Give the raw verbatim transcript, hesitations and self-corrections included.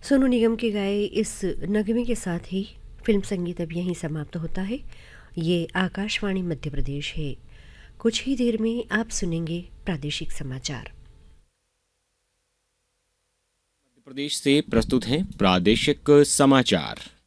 सोनू निगम के गाए इस नगमे के साथ ही फिल्म संगीत अब यहीं समाप्त होता है। ये आकाशवाणी मध्य प्रदेश है। कुछ ही देर में आप सुनेंगे प्रादेशिक समाचार। मध्य प्रदेश से प्रस्तुत हैं प्रादेशिक समाचार।